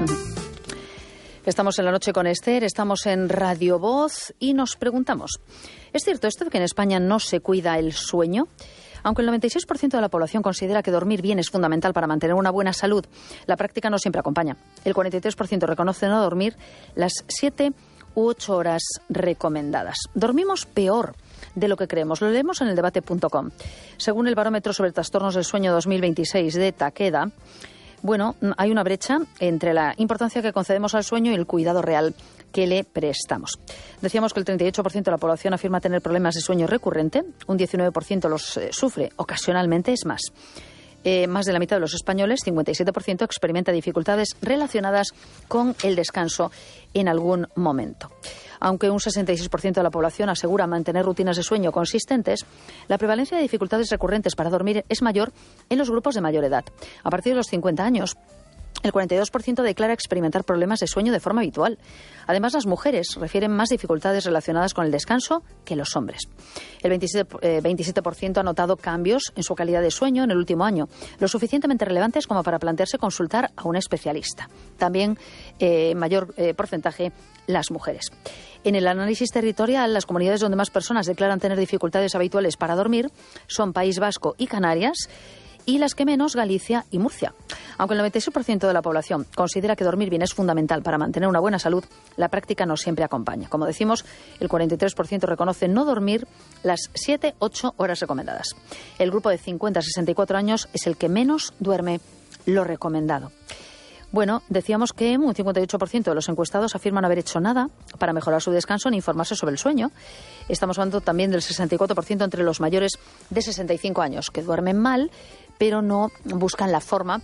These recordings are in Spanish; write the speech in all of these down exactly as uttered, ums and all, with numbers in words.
Estamos en La Noche con Esther, estamos en Radio Voz y nos preguntamos, ¿es cierto esto de que en España no se cuida el sueño? Aunque el noventa y seis por ciento de la población considera que dormir bien es fundamental para mantener una buena salud, la práctica no siempre acompaña. El cuarenta y tres por ciento reconoce no dormir las siete u ocho horas recomendadas. Dormimos peor de lo que creemos. Lo leemos en el debate punto com. Según el Barómetro sobre Trastornos del Sueño dos mil veintiséis de Takeda, bueno, hay una brecha entre la importancia que concedemos al sueño y el cuidado real que le prestamos. Decíamos que el treinta y ocho por ciento de la población afirma tener problemas de sueño recurrente, un diecinueve por ciento los eh, sufre ocasionalmente, es más. Eh, más de la mitad de los españoles, cincuenta y siete por ciento, experimenta dificultades relacionadas con el descanso en algún momento. Aunque un sesenta y seis por ciento de la población asegura mantener rutinas de sueño consistentes, la prevalencia de dificultades recurrentes para dormir es mayor en los grupos de mayor edad. A partir de los cincuenta años, el cuarenta y dos por ciento declara experimentar problemas de sueño de forma habitual. Además, las mujeres refieren más dificultades relacionadas con el descanso que los hombres. El veintisiete por ciento ha notado cambios en su calidad de sueño en el último año, lo suficientemente relevantes como para plantearse consultar a un especialista. También, eh, mayor eh, porcentaje, las mujeres. En el análisis territorial, las comunidades donde más personas declaran tener dificultades habituales para dormir son País Vasco y Canarias, y las que menos, Galicia y Murcia. Aunque el noventa y seis por ciento de la población considera que dormir bien es fundamental para mantener una buena salud, la práctica no siempre acompaña. Como decimos, el cuarenta y tres por ciento reconoce no dormir las siete u ocho horas recomendadas. El grupo de cincuenta a sesenta y cuatro años es el que menos duerme lo recomendado. Bueno, decíamos que un cincuenta y ocho por ciento de los encuestados afirman no haber hecho nada para mejorar su descanso ni informarse sobre el sueño. Estamos hablando también del sesenta y cuatro por ciento entre los mayores de sesenta y cinco años, que duermen mal, pero no buscan la forma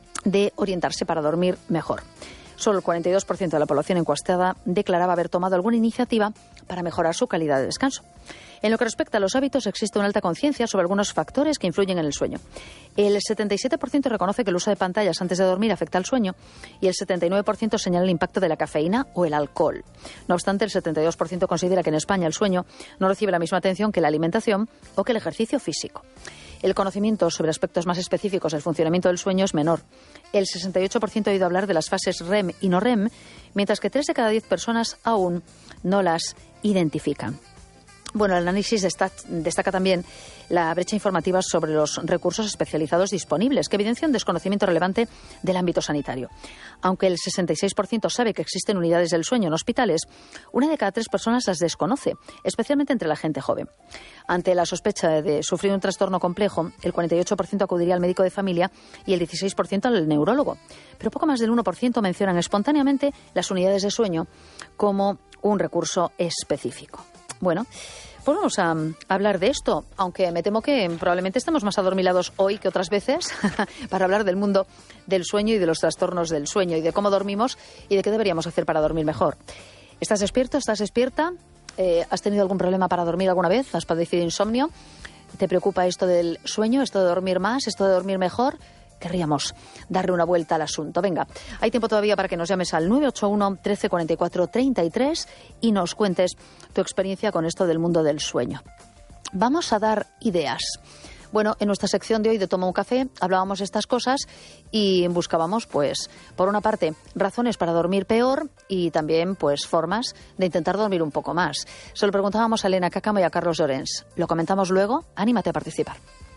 de orientarse para dormir mejor. Solo el cuarenta y dos por ciento de la población encuestada declaraba haber tomado alguna iniciativa para mejorar su calidad de descanso. En lo que respecta a los hábitos, existe una alta conciencia sobre algunos factores que influyen en el sueño. El setenta y siete por ciento reconoce que el uso de pantallas antes de dormir afecta al sueño y el setenta y nueve por ciento señala el impacto de la cafeína o el alcohol. No obstante, el setenta y dos por ciento considera que en España el sueño no recibe la misma atención que la alimentación o que el ejercicio físico. El conocimiento sobre aspectos más específicos del funcionamiento del sueño es menor. El sesenta y ocho por ciento ha oído hablar de las fases R E M y no R E M, mientras que tres de cada diez personas aún no las identifican. Bueno, el análisis destaca también la brecha informativa sobre los recursos especializados disponibles, que evidencia un desconocimiento relevante del ámbito sanitario. Aunque el sesenta y seis por ciento sabe que existen unidades del sueño en hospitales, una de cada tres personas las desconoce, especialmente entre la gente joven. Ante la sospecha de sufrir un trastorno complejo, el cuarenta y ocho por ciento acudiría al médico de familia y el dieciséis por ciento al neurólogo. Pero poco más del uno por ciento mencionan espontáneamente las unidades de sueño como un recurso específico. Bueno, pues vamos a hablar de esto, aunque me temo que probablemente estamos más adormilados hoy que otras veces para hablar del mundo del sueño y de los trastornos del sueño y de cómo dormimos y de qué deberíamos hacer para dormir mejor. ¿Estás despierto? ¿Estás despierta? Eh, ¿Has tenido algún problema para dormir alguna vez? ¿Has padecido insomnio? ¿Te preocupa esto del sueño, esto de dormir más, esto de dormir mejor? Querríamos darle una vuelta al asunto. Venga, hay tiempo todavía para que nos llames al nueve ocho uno, trece cuarenta y cuatro, treinta y tres y nos cuentes tu experiencia con esto del mundo del sueño. Vamos a dar ideas. Bueno, en nuestra sección de hoy de Toma un Café hablábamos de estas cosas y buscábamos, pues, por una parte, razones para dormir peor y también, pues, formas de intentar dormir un poco más. Se lo preguntábamos a Elena Cácamo y a Carlos Llorens. Lo comentamos luego. Anímate a participar.